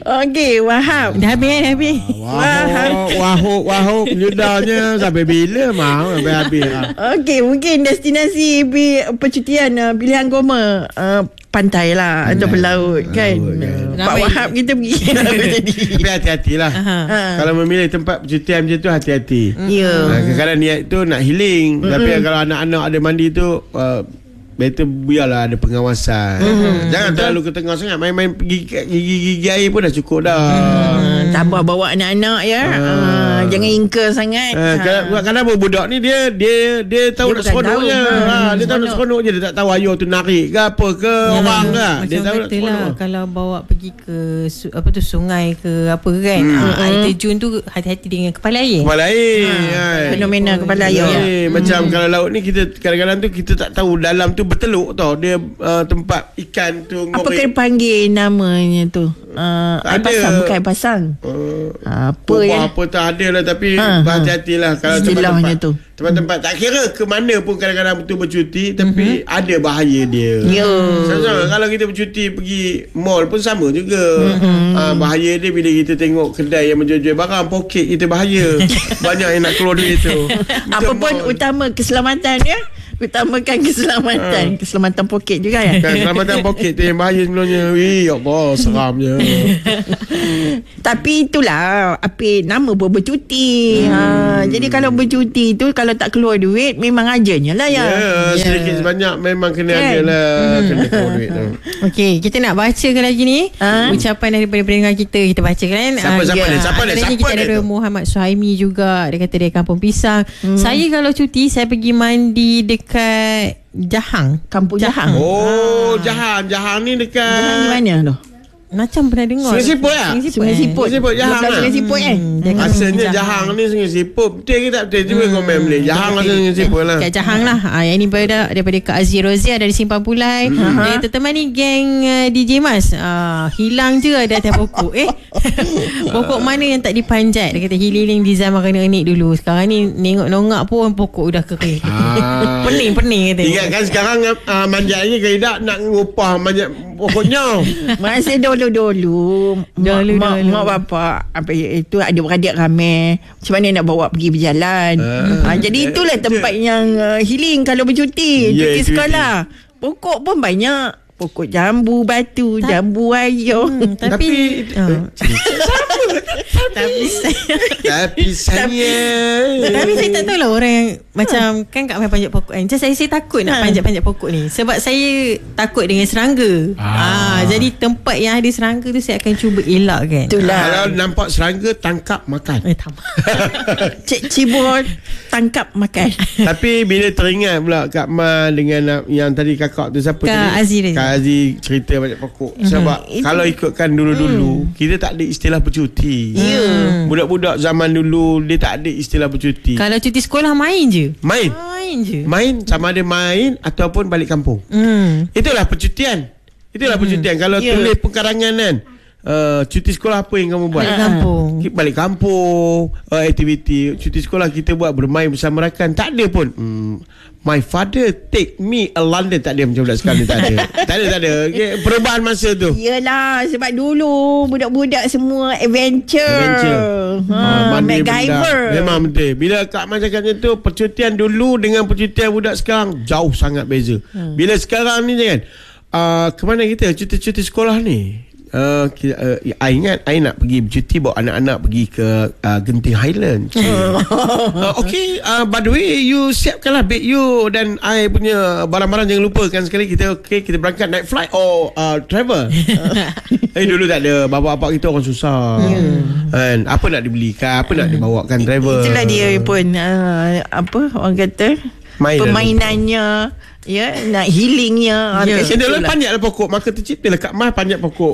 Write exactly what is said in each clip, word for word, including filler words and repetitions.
Okey, Wahab. Dah habis, dah habis. Wahab, Wahab, Wahab. Judahnya sampai bila mau sampai habis. Okey, mungkin destinasi percutian uh, pilihan Goma uh, pantai lah atau berlaut kan. Uh, Pak Wahab kita pergi. Tapi hati-hatilah. Ha. Kalau memilih tempat percutian macam tu, hati-hati. Ya. Yeah. Ha, kadang-kadang niat tu nak healing. Mm-hmm. Tapi kalau anak-anak ada mandi tu, uh, better biarlah ada pengawasan. Mm-hmm. Jangan betul. Terlalu ke tengah sangat. Main-main gigi-gigi air pun dah cukup dah. Hmm, tabah bawa anak-anak ya. Ha. Uh, jangan ingker sangat. Ha, ha. Kadang-kadang budak ni dia dia dia tahu dia nak seronok je. Ha, dia tahu nak seronok je, dia tak tahu ayah tu narik ke apa ke ya, orang ke. Dia tahu nak seronok. Lah, kalau bawa pergi ke apa tu sungai ke apa kan. Hmm. Ha, air terjun tu hati-hati dengan kepala air. Kepala air. Ha. Ha. Fenomena kepala air. Ya. Ya. Macam hmm. kalau laut ni kita kadang-kadang tu kita tak tahu dalam tu berteluk tau. Dia uh, tempat ikan tu ngorek. Apa kena panggil namanya tu? Uh, air pasang, bukan air pasang. Uh, apa ya? Apa tak ada lah. Tapi ha, ha. berhati-hatilah kalau tempat-tempat tu. Tempat-tempat tak kira ke mana pun kadang-kadang betul bercuti, tapi mm-hmm. ada bahaya dia. Ya. Sama-sama kalau kita bercuti pergi mall pun sama juga. Mm-hmm. Ha, bahaya dia bila kita tengok kedai yang menjual-jual barang, poket kita bahaya. Banyak yang nak keluar duit tu. Apa pun utama keselamatan ya. Utamakan keselamatan. Ha. Keselamatan poket juga ya. Kan, keselamatan poket tu yang bahaya sebenarnya. Wih, ya Allah, seramnya. Tapi itulah apa nama pun bercuti. Hmm. Ha, jadi kalau bercuti tu kalau tak keluar duit memang ajanya lah ya. Ya, yeah, sedikit sebanyak memang kena kan? Ada lah. Hmm. Kena keluar duit tu. Okey, kita nak bacakan lagi ni ha? ucapan daripada pendengar kita. Kita bacakan. Siapa, siapa ya. dia? Siapa dia? Siapa kita dia? Ada Muhammad Suhaimi juga. Dia kata dia Kampung Pisang. Hmm. Saya kalau cuti saya pergi mandi dekat Jahang. Kampung Jahang. Oh, ha. Jahang. Jahang ni dekat Jahang di mana tu? Macam pernah dengar Sungai Siput lah. Sungai Siput. Sungai Siput Jahang lah. Sungai Siput kan. Rasanya Jahang ni Sungai Siput. Betul ke tak betul? Cuba komen boleh. Jahang lah Sungai Siput lah. Kat Jahang lah. ha, Yang ni daripada, daripada Kak Aziz Rozia dari Simpang Pulai. hmm. Dia kata teman ni geng uh, D J Mas uh, hilang je ada atas pokok. Eh pokok mana yang tak dipanjat? Dia kata hiling di zaman kena enik dulu. Sekarang ni nengok-nongak pun pokok dah kering. ah. Pening-pening kata. Ingatkan sekarang uh, manjatnya ke tak nak ngupah manjat pokoknya. Masa dulu-dulu Dulu-dulu mak, mak bapak apa itu ada beradik ramai. Macam mana nak bawa pergi berjalan. uh, ha, Jadi itulah tempat uh, yang uh, healing kalau bercuti. yeah, Cuti sekolah. Pokok pun banyak. Pokok jambu batu, Ta- jambu ayam. Hmm, tapi tapi, uh. tapi saya tapi saya tapi saya tak tahu lah orang yang macam kan kat main panjat pokok kan. Macam saya saya takut nak panjat-panjat pokok ni sebab saya takut dengan serangga. Ah. ah jadi tempat yang ada serangga tu saya akan cuba elakkan. Itulah. Kalau nampak serangga tangkap makan. Eh tak. Cik Cibur tangkap makan. Tapi bila teringat pula Kak Ma dengan yang tadi kakak tu siapa Kak tadi? Aziz. Kak Aziz cerita banyak pokok. Mm-hmm. Sebab Itu. kalau ikutkan dulu-dulu mm. kita tak ada istilah bercuti. Yeah. Budak-budak zaman dulu dia tak ada istilah bercuti. Kalau cuti sekolah main je. Main. Main je. Main sama ada main ataupun balik kampung. Mm. Itulah percutian. Itulah mm. percutian. Kalau yeah. tulis pengkarangan kan. Uh, cuti sekolah apa yang kamu buat? Balik kampung. Balik kampung. Uh, aktiviti cuti sekolah kita buat bermain bersama rakan. Tak ada pun. Hmm, my father take me a London. Tak ada macam budak sekarang ni. Tak ada. tak ada, tak ada. Okay, perubahan masa tu. Yelah, sebab dulu budak-budak semua adventure. Adventure. Ha, uh, MacGyver. Memang betul. Bila Kak Man cakap macam tu, percutian dulu dengan percutian budak sekarang jauh sangat beza. Hmm. Bila sekarang ni jangan. Uh, kemana kita? Cuti-cuti sekolah ni. Uh, uh, I ingat I nak pergi bercuti bawa anak-anak pergi ke uh, Genting Highland. uh, Okay uh, by the way, you siapkanlah beg you dan I punya barang-barang. Jangan lupakan sekali kita okay, kita berangkat naik flight or uh, travel. Eh dulu tak ada. Bapak-bapak kita orang susah. hmm. And apa nak dibelikan, apa nak dibawakan travel. Itulah dia pun uh, apa orang kata Main permainannya lalu. Ya, nak healingnya. Ya. Dia lah panjatlah pokok, maka terciptalah Kak Mah panjat pokok.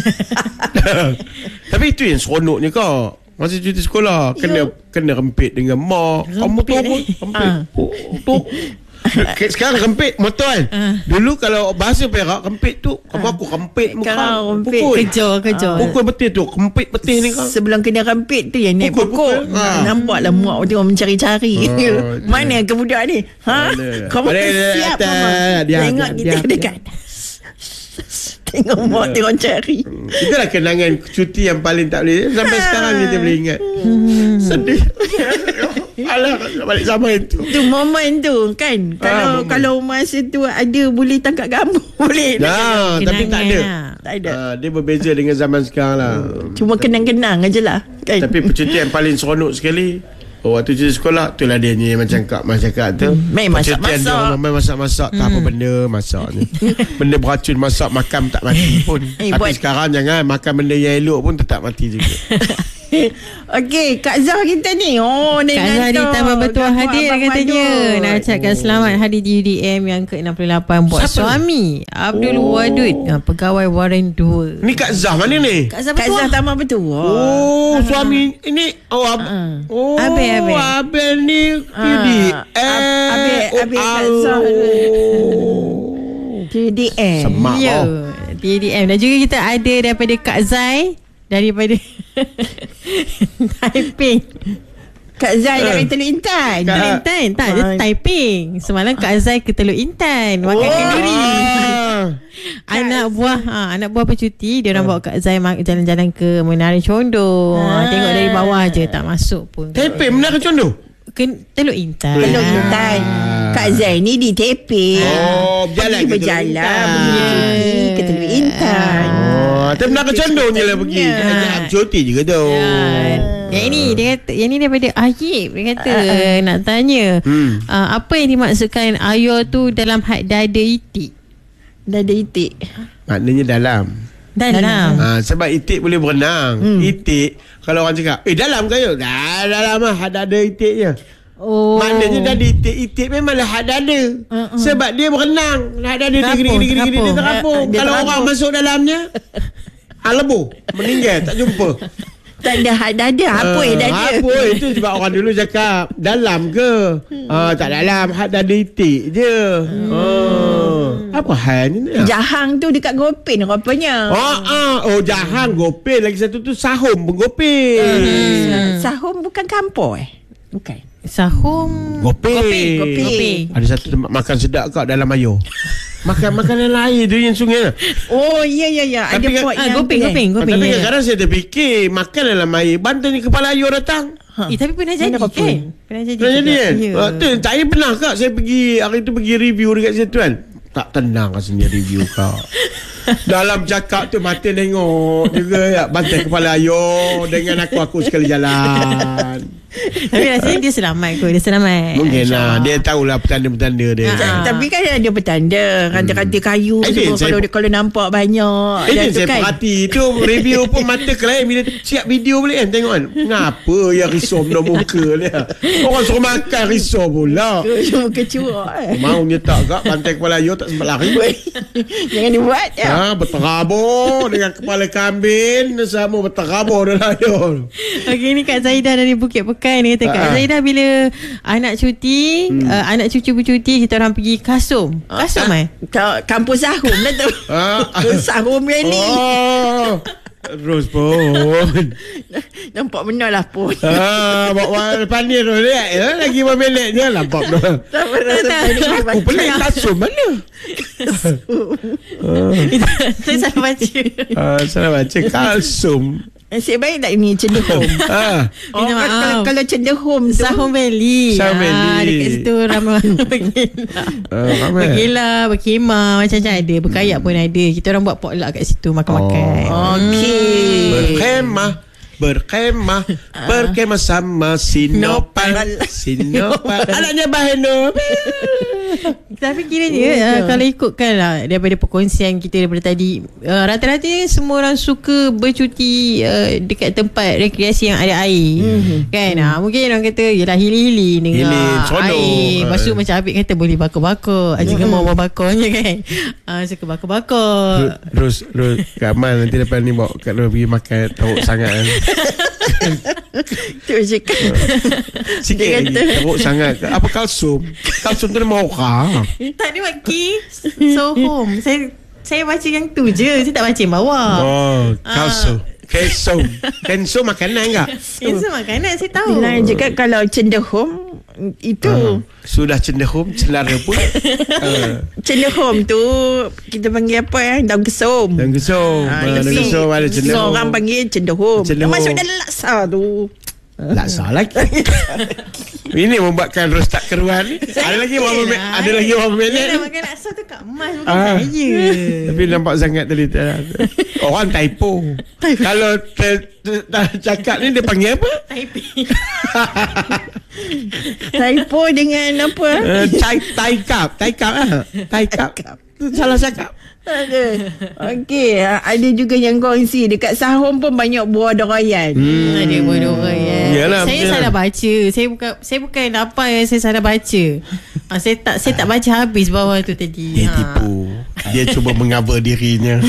Tapi itu yang seronoknya kau. Masa cuti sekolah kena Yo. kena rempit dengan mak. Kamu tu apa? Rempit. Tu. Sekarang rempit motor kan. uh. Dulu kalau bahasa Perak rempit tu kamu uh. aku rempit muka. Pukul kejar kejar. uh. Pukul betul tu. Rempit betul ni kau. Sebelum kena rempit tu yang naik pukul, pokok. Pukul. Uh. Nampaklah mak tengok mencari-cari. uh. Mana ke budak ni? Ha? Kamu siap mama. Tengok kita dekat. Tengok mak tengok cari. Itulah kenangan cuti yang paling tak boleh. Sampai sekarang kita boleh ingat. Sedih. Alah, balik zaman itu. Tu momen tu kan. Kalau momen. kalau masa tu ada boleh tangkap gambar boleh. Nah, tapi tak ada. lah. Tak ada. Ah, dia berbeza dengan zaman sekarang lah. Cuma kenang-kenang aje lah kan. Tapi percutian paling seronok sekali, oh, waktu cuti sekolah, itulah dia ni macam Kak Mas cakap tu. Main masak-masak. Percutian dia main masak-masak, tak apa benda masak ni. Benda beracun masak, makan tak mati pun. Eh, Tapi buat- sekarang jangan makan benda yang elok pun tetap mati juga. Okey, Kak Zah kita ni. Oh, ni Kak Zah Nato. ditambah bertuah Dapat hadiah Abang katanya. Wadud. Nak ucapkan selamat hari G U D M yang ke enam puluh lapan buat Siapa? suami Abdul Oh. Wadud, ah, pegawai Warren dua. Ni Kak Zah mana ni? Kak Zah Kak Zah bertuah. tambah bertuah. Oh, suami ini. Oh, ab, Ah. oh, Abel, Abel. Abel ni Q D Ah, M. Abel- Oh, Abel Kak au. Zah. G U D M. Semak Ya, oh. G U D M. Dan juga kita ada daripada Kak Zai, daripada Taiping. Kak Zah dari Teluk Intan. Kak- Teluk Intan. Tak, dia Ah. Taiping. Semalam Kak Zai ke Teluk Intan makan Oh. kenduri. Ah. Anak buah ha, anak buah pencuti, dia orang bawa Kak Zai mak- jalan-jalan ke Menara Condor. Ah. Tengok dari bawah je, tak masuk pun. Taipei Menara Condor. Ke Teluk Intan. Teluk Intan. Kak Zah ni di Teping. Oh, berjalan Pergi ke Teluk berjalan. Intan. Pergi cuti ke Teluk Intan. Oh, tapi Menara Condor je lah pergi. Ya. Jangan cuti juga tu. Ah, Yang ini dia kata, yang ni daripada Ayib, dia kata nak tanya Hmm. uh, apa yang dimaksudkan ayo tu dalam had dada itik. Dah ada itik. Maknanya dalam. Dalam. Ha, sebab itik boleh berenang. Hmm. Itik, kalau orang cakap, eh dalam ke you? Dah dalam lah, ada ada itiknya. Oh. Maknanya dah di itik. Itik memanglah had dada. Uh-uh. Sebab dia berenang. Had dada dia Terapung, gini-gini gini dia terapung. terapung. Uh, uh, dia Kalau terapung. orang masuk dalamnya, ah, lebur, meninggal, tak jumpa. Tak ada had dada. Apa yang dada? Apa itu sebab orang dulu cakap dalam ke? Ah, tak dalam, had dada itik je. Hmm. Apa hal ni? Jahang tu dekat Gopin rupanya. Oh, ah, oh Jahang Gopin, lagi satu tu Sahum pun Gopin. Hmm. Sahum bukan kampung eh? Bukan. Sahum. Gopin. Gopin. Gopin. Gopin. Ada satu tempat makan sedap kat dalam air. Makan makanan lain tu yang sungai lah. Oh, ya ya ya. Ada Tapi kan- pot Ah, yang Gopin, tu, eh? Gopin, Gopin. Tapi ya. kadang-kadang saya terfikir makan dalam air. Banten ni kepala air datang. Eh, tapi pernah jadi Mana Gopin? kan? Pernah jadi. Pernah jadi juga. kan? Ya. Ah, tu, saya pernah kak. Saya pergi, hari tu pergi review dekat situ kan. Tak tenang rasanya review kak. Dalam cakap tu mata tengok juga ya. Banten kepala air dengan aku-aku sekali jalan. Tapi rasanya dia selamat kot. Dia selamat. Mungkin lah. InsyaAllah. Dia tahulah petanda-petanda dia. Ah. Tapi kan ada petanda. Rantai-rantai kayu Eh, semua. saya- Kalau kalau nampak banyak. Eh, Dan dia tu saya kan. perhati tu review pun mata kelain bila siap video balik kan tengok kan. Kenapa yang risau benda muka dia? Orang suruh makan risau pula. Cuma kecuak eh. Mau dia tak kak pantai kepala air tak sempat lari. Jangan dibuat ya. Ha, berterabur dengan kepala kambing sama berterabur dalam air. Okey, ni Kak Zaidah dari Bukit Pekan. Dia kata Kak Ah. Zaidah bila anak cuti, hmm. uh, anak cucu bercuti, kita orang pergi Kasum. Kasum eh? Ka- Kampus Sahum lah tu. Ah. Sahum Rally. Oh. Terus pun. Nampak benar lah pun. Ha, bawa panir tu dia. Ya, lagi lima minit je nampak tu. Tak pernah tadi Aku pelik kasut mana? Saya salah baca. Ah, salah baca kalsum. Nasib baik tak ni cenderung. Ah. Oh, Minta kalau, maaf. kalau, kalau cenderung tu. Sahum Valley. Sahum Valley. Ah, dekat situ ramai orang bergila. Ah, ramai. Bergila, berkhemah, macam-macam ada. Berkayak pun ada. Kita orang buat potluck kat situ, makan-makan. Oh. Okey. Berkhemah Berkhemah Berkhemah sama Sinopal Sinopal Anaknya Baheno. Tapi kiranya uh, kalau ikutkan lah daripada perkongsian kita daripada tadi, uh, rata-rata semua orang suka bercuti uh, dekat tempat rekreasi yang ada air. Mm-hmm. Kan? Mm. Ha, mungkin orang kata yalah hili-hili dengan Hili, seronok. air. Lepas tu Uh. macam Abid kata boleh bakar-bakar. Aji mm-hmm. mau bakar-bakarnya kan. Uh, suka bakar-bakar. Terus Terus Kak Amal nanti lepas ni bawa Kak Nur pergi makan teruk sangat kan. Tu cakap. Sikit Dia lagi kata. teruk sangat. Apa kalsum? Kalsum tu dia mau orang. Tak ada maki. So home. Saya saya baca yang tu je. Saya tak baca yang bawah. Oh kalsum Kalsum Kalsum makanan enggak? Itu makanan saya tahu. Bila cakap kalau cenderung Itu uh, sudah cenderung celara pun. uh. Cenderung tu kita panggil apa eh? Daun kesum. Daun kesum. Ha, uh, Daun kesum ada cenderung. Orang panggil cenderung. Cenderung. Masuk dalam laksa tu. Laksa lagi. Ini membuatkan rostak keruan ni. Ada lagi berapa minit? Ada lagi berapa minit? Dia makan laksa tu kat emas bukan Ah. saya. Tapi nampak sangat tadi. Orang typo. Kalau ter, ter, ter, cakap ni dia panggil apa? Typing. Typo dengan apa? Uh, tai tai cup, tai cup ah. Tai cup. Tu salah cakap. Ada. Okey, ada juga yang kongsi dekat sahur pun banyak buah dorayan. Hmm. Ada bodoh ya. Yalah, Saya betul. salah baca. Saya bukan saya bukan apa yang saya salah baca. Ha, saya tak saya tak baca habis bawah tu tadi. Dia Ha. tipu. Dia cuba mengaba dirinya.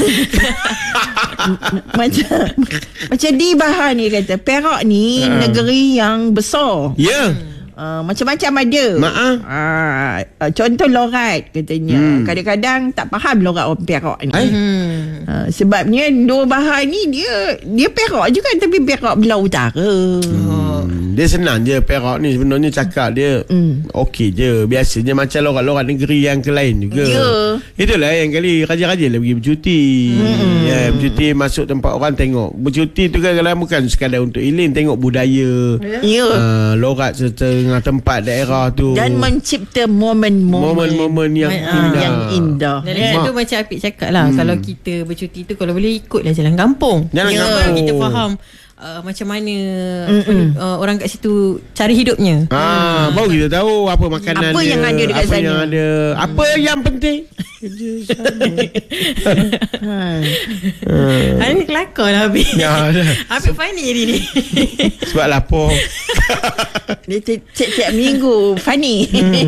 Macam macam di Bahar ni kata Perak ni Ha. negeri yang besar. Ya. Yeah. Uh, macam-macam ada. Maaf. Uh, uh, contoh lorat katanya. Hmm. Kadang-kadang tak faham lorat orang Perak ni. Ai. Hmm. Uh, sebabnya Dua Bahar ni dia dia Perak juga tapi Perak belah utara. Hmm, dia senang je Perak ni sebenarnya cakap dia Hmm. okey je. Biasanya macam lorat-lorat negeri yang ke lain juga. Ya. Itulah yang kali raja-raja lah pergi bercuti. Hmm. Ya, bercuti masuk tempat orang tengok. Bercuti tu kan kadang bukan sekadar untuk healing, tengok budaya. Ya. Uh, lorat setengah tempat daerah tu. Dan mencipta momen-momen momen-momen yang Ah, indah. yang indah. Dan Mak. tu macam Apik cakap lah, hmm. kalau kita bercuti tu kalau boleh ikutlah jalan kampung. Jalan Ya, kampung. kita faham uh, macam mana uh, orang kat situ cara hidupnya. Ah, baru kita tahu apa makanan Apa dia, yang ada dekat apa sana. yang ada. Apa yang penting? Kerja sama. Ha. Hari ni kelakar lah Apik. Ya, ada. Apik funny hari ni. Sebab lapar. Dia tiap-tiap minggu funny.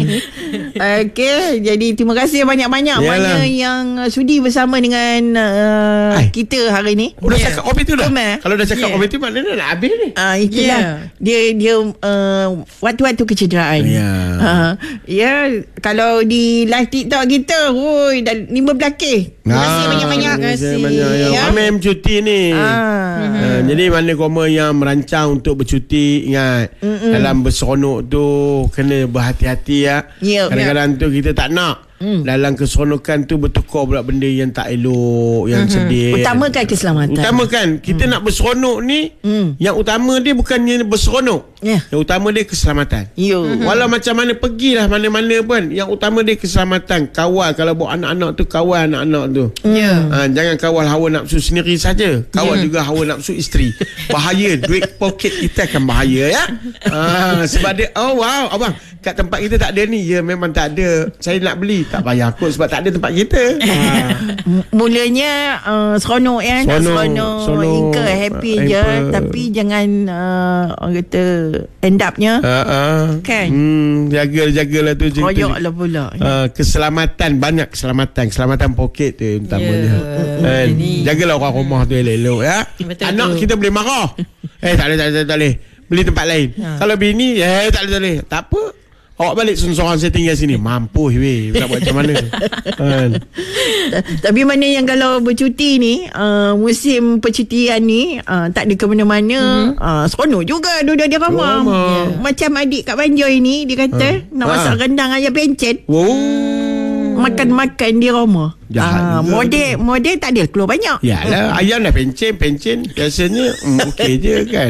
Okey, jadi terima kasih banyak-banyak Yalah. mana yang uh, sudi bersama dengan uh, Ai. kita hari ni. Oh, dah Yeah. cakap kopi tu dah. Betul, eh? Kalau dah cakap Yeah. kopi tu maknanya nak habis ni. Ah, itulah. Yeah. Dia dia uh, waktu-waktu kecederaan. Ya. Ha, ya, kalau di live TikTok kita, woi dah lima belas K. Terima kasih banyak-banyak. terima kasih. Banyak yang Ya. ramai yang bercuti ni. Ah. Uh, jadi mana koma yang merancang untuk bercuti, ingat Mm-mm. dalam berseronok tu kena berhati-hati ya. Ya. Kadang-kadang tu kita tak nak mm. dalam keseronokan tu bertukar pula benda yang tak elok, yang mm-hmm. sedih. Utamakan keselamatan. Utamakan kita mm. nak berseronok ni, Mm. yang utama dia bukannya berseronok. Ya. Yang utama dia keselamatan. Yo. Mm-hmm. Walau macam mana pergilah mana-mana pun, yang utama dia keselamatan. Kawal kalau bawa anak-anak tu, kawal anak-anak tu. Ya. Ha, jangan kawal hawa nafsu sendiri saja. Kawal Yeah. juga hawa nafsu isteri. Bahaya, duit poket kita akan bahaya ya. Ha, sebab dia, oh wow, abang, kat tempat kita tak ada ni. Ya, memang tak ada. Saya nak beli, tak payah kot sebab tak ada tempat kita. Ha. M- Mulanya uh, seronok ya, nak Seronok, seronok, seronok, Inka happy uh, je, hamper. tapi jangan uh, orang kata end upnya Ha, ha. Kan? Hmm, jaga-jagalah tu. royok lah pula. Uh, keselamatan, banyak keselamatan. Keselamatan poket tu utamanya. Ya. Kan? Jadi- Jagalah orang rumah tu elok-elok ya. Betul Anak tu. kita boleh marah. Eh tak boleh, tak boleh, tak boleh. Beli tempat lain. Ha. Kalau bini, eh tak boleh, tak boleh. Tak apa. Awak balik seorang-seorang, saya tinggal sini. Mampus weh. Nak buat macam mana? Kan? Tapi mana yang kalau bercuti ni, uh, musim percutian ni, uh, tak ada ke mana-mana, Mhm. uh, seronok juga duduk di rumah. Rumah. Yeah. Macam adik kat Banjoy ni, dia kata Ha. nak Ha. masak rendang ayam pencet, Wow. makan-makan di rumah. Jahat Ah, juga model model tak ada keluar banyak. Yalah, ayam dah pencen, pencen. Biasanya mm, okey je kan.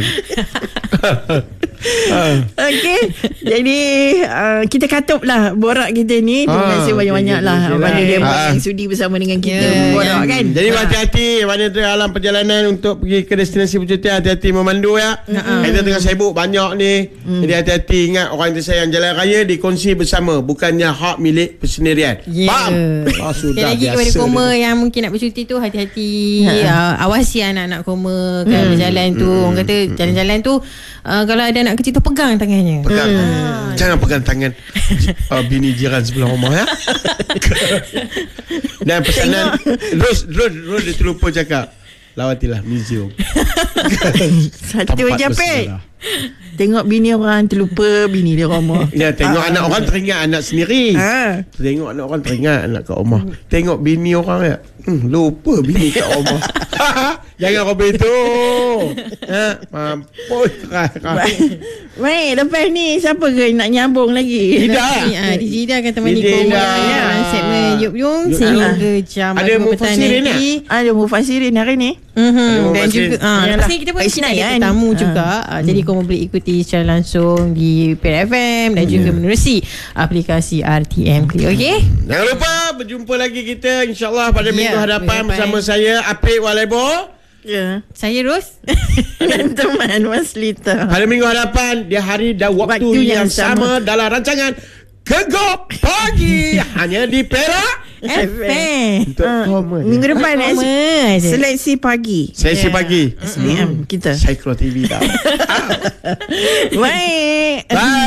Okey. Jadi uh, kita katuplah borak kita ni. Terima Ah, kasih banyak-banyak okey, lah okey, pada okey. dia Ah. yang sudi bersama dengan kita Ya, borak yang- kan. Jadi hati-hati mana tu dalam perjalanan untuk pergi ke destinasi percutian, hati-hati memandu ya. Kita tengah sibuk banyak ni. Jadi hati-hati, ingat orang yang tersayang, jalan raya dikongsi bersama, bukannya hak milik persendirian. Ya. Faham? Ah, Sekali sudah lagi kepada biasa koma dia. yang mungkin nak bercuti tu, hati-hati, Ha. uh, awasi anak-anak koma kan berjalan tu. Orang kata jalan-jalan tu uh, kalau ada anak kecil tu pegang tangannya. Pegang. Jangan pegang tangan uh, bini jiran sebelah rumah ya. Dan pesanan Ros, Ros, Ros dia terlupa cakap, lawatilah museum. Satu Tempat je Pek. bersejarah. Tengok bini orang terlupa bini dia rumah. Ya, tengok Ah. anak orang teringat anak sendiri. Ah. Tengok anak orang teringat anak kat rumah. Tengok bini orang ya. Hmm, lupa bini kat rumah. Jangan kau begitu. Ha, mampus kau. Baik, lepas ni siapa ke nak nyambung lagi? Tidak. Ni, ah, D J Ida akan temani D J korang Ida. ya. Segmen Yup Yung Yup sehingga jam Ada dua petang Mufassirin nanti. Ada Mufassirin hari ni. Mm-hmm. Ada Dan Mufassirin. juga ah, Yalah. lepas ni kita pun Kat kita Sinai ada kan? tetamu Ah. juga. Ah, Jadi korang boleh ikuti secara langsung di P R F M dan juga menerusi aplikasi R T M K. Okey? Jangan lupa berjumpa lagi kita insya-Allah pada Ya, minggu hadapan minggu bersama hadapan. saya Apik Walebo. Ya. Saya Ros. Dan teman Mas Lita. Pada minggu hadapan di hari dan waktu, Waktu yang, yang sama. dalam rancangan Kegop Pagi hanya di Perak F M. Untuk koma je. Minggu depan eh, Sama je. seleksi pagi. Sesi Ya. pagi S B M kita. Cyclo T V tau. Baik. Bye.